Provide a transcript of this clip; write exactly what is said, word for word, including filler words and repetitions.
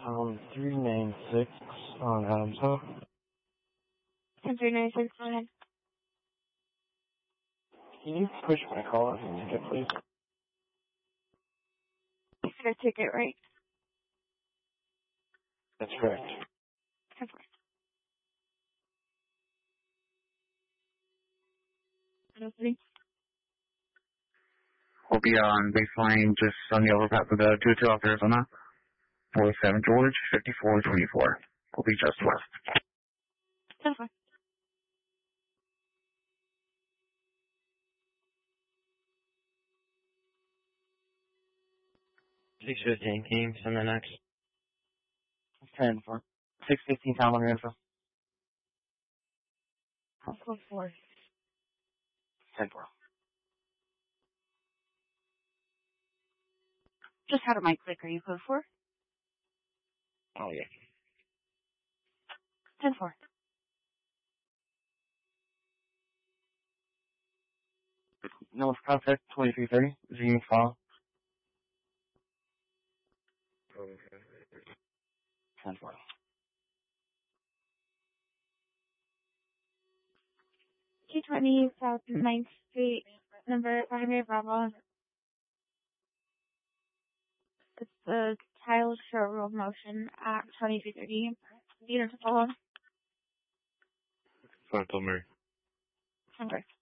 Um, three nine six on Adams Hill. ten three nine six, go ahead. Can you push my call off your ticket, please? You got a ticket, right? That's correct. ten four. Opening. We'll be on baseline just on the overpass of the two two off Arizona. four seven George, fifty-four twenty-four. We'll be just west. ten four. six fifteen, can you send the next? ten four. six fifteen, calendar info. Code four. ten four. Just had a mic click. Are you code four? Oh, yeah. ten four. North contact, twenty-three thirty. Zoom file. ten four. two twenty South ninth Street, number five Bravo. It's the tile showroom motion at twenty-three thirty. Unit to follow. Fine, Mary. Okay.